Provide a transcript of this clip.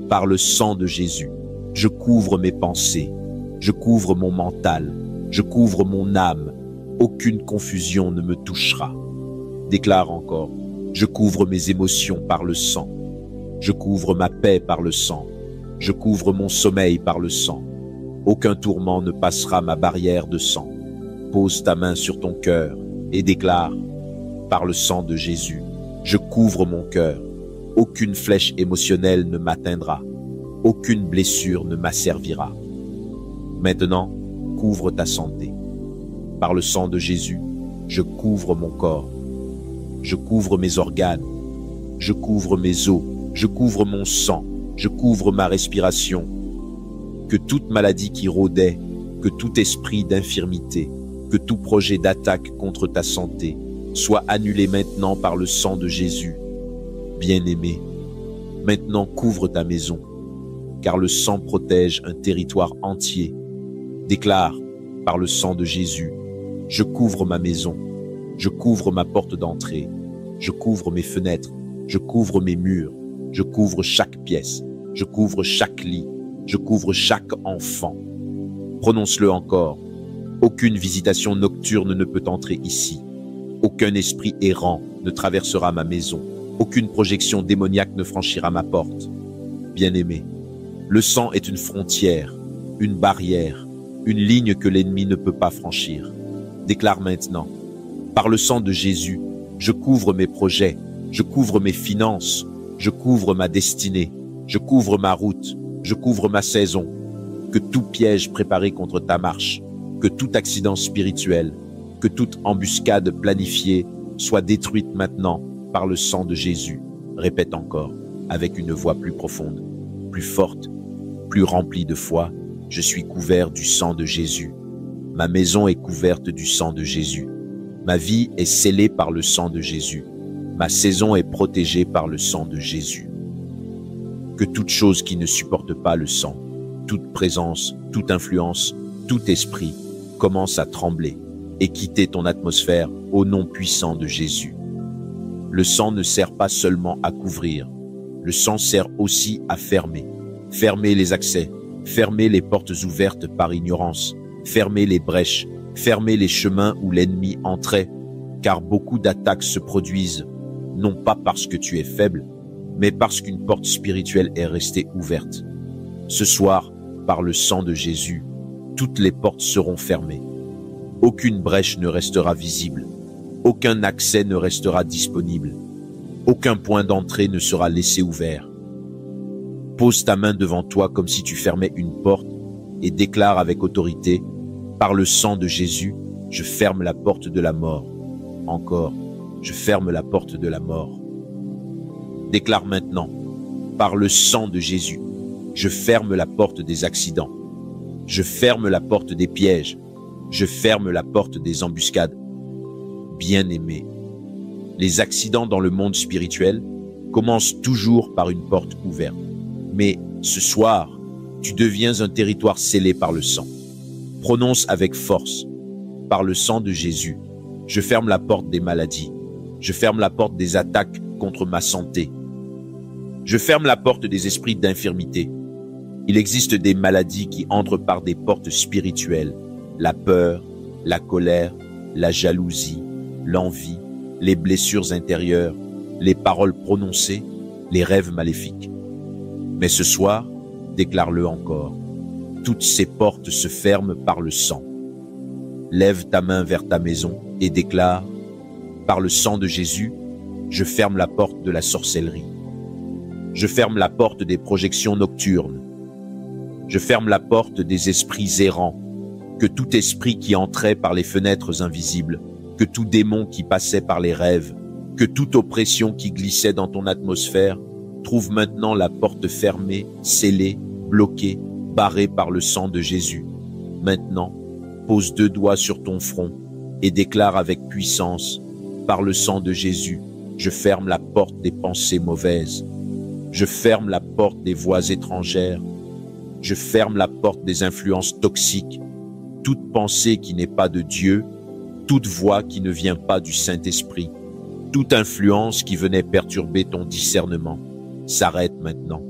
Par le sang de Jésus, je couvre mes pensées, je couvre mon mental, je couvre mon âme. Aucune confusion ne me touchera. Déclare encore, je couvre mes émotions par le sang. Je couvre ma paix par le sang. Je couvre mon sommeil par le sang. Aucun tourment ne passera ma barrière de sang. Pose ta main sur ton cœur et déclare, par le sang de Jésus, je couvre mon cœur. Aucune flèche émotionnelle ne m'atteindra. Aucune blessure ne m'asservira. Maintenant, couvre ta santé. Par le sang de Jésus, je couvre mon corps. Je couvre mes organes. Je couvre mes os. Je couvre mon sang. Je couvre ma respiration. Que toute maladie qui rôdait, que tout esprit d'infirmité, que tout projet d'attaque contre ta santé soit annulé maintenant par le sang de Jésus. Bien-aimé, maintenant couvre ta maison, car le sang protège un territoire entier. Déclare, par le sang de Jésus, je couvre ma maison, je couvre ma porte d'entrée, je couvre mes fenêtres, je couvre mes murs, je couvre chaque pièce, je couvre chaque lit, je couvre chaque enfant. Prononce-le encore. Aucune visitation nocturne ne peut entrer ici. Aucun esprit errant ne traversera ma maison. Aucune projection démoniaque ne franchira ma porte. Bien-aimé, le sang est une frontière, une barrière, une ligne que l'ennemi ne peut pas franchir. Déclare maintenant, par le sang de Jésus, je couvre mes projets, je couvre mes finances, je couvre ma destinée, je couvre ma route, je couvre ma saison. Que tout piège préparé contre ta marche, que tout accident spirituel, que toute embuscade planifiée soit détruite maintenant par le sang de Jésus. Répète encore, avec une voix plus profonde, plus forte, plus remplie de foi, je suis couvert du sang de Jésus. Ma maison est couverte du sang de Jésus. Ma vie est scellée par le sang de Jésus. Ma saison est protégée par le sang de Jésus. Que toute chose qui ne supporte pas le sang, toute présence, toute influence, tout esprit commence à trembler et quitter ton atmosphère au nom puissant de Jésus. Le sang ne sert pas seulement à couvrir, le sang sert aussi à fermer. Fermer les accès, fermer les portes ouvertes par ignorance, fermer les brèches, fermer les chemins où l'ennemi entrait, car beaucoup d'attaques se produisent, non pas parce que tu es faible, mais parce qu'une porte spirituelle est restée ouverte. Ce soir, par le sang de Jésus, toutes les portes seront fermées. Aucune brèche ne restera visible. Aucun accès ne restera disponible. Aucun point d'entrée ne sera laissé ouvert. Pose ta main devant toi comme si tu fermais une porte et déclare avec autorité, par le sang de Jésus, je ferme la porte de la mort. Encore, je ferme la porte de la mort. Déclare maintenant, par le sang de Jésus, je ferme la porte des accidents. Je ferme la porte des pièges. Je ferme la porte des embuscades. Bien-aimé, les accidents dans le monde spirituel commencent toujours par une porte ouverte. Mais ce soir, tu deviens un territoire scellé par le sang. Prononce avec force, par le sang de Jésus, je ferme la porte des maladies. Je ferme la porte des attaques contre ma santé. Je ferme la porte des esprits d'infirmité. Il existe des maladies qui entrent par des portes spirituelles. La peur, la colère, la jalousie, l'envie, les blessures intérieures, les paroles prononcées, les rêves maléfiques. Mais ce soir, déclare-le encore, toutes ces portes se ferment par le sang. Lève ta main vers ta maison et déclare, par le sang de Jésus, je ferme la porte de la sorcellerie. Je ferme la porte des projections nocturnes. Je ferme la porte des esprits errants, que tout esprit qui entrait par les fenêtres invisibles, que tout démon qui passait par les rêves, que toute oppression qui glissait dans ton atmosphère, trouve maintenant la porte fermée, scellée, bloquée, barrée par le sang de Jésus. Maintenant, pose 2 doigts sur ton front et déclare avec puissance, par le sang de Jésus, je ferme la porte des pensées mauvaises. Je ferme la porte des voix étrangères. Je ferme la porte des influences toxiques. Toute pensée qui n'est pas de Dieu, toute voix qui ne vient pas du Saint-Esprit, toute influence qui venait perturber ton discernement, s'arrête maintenant.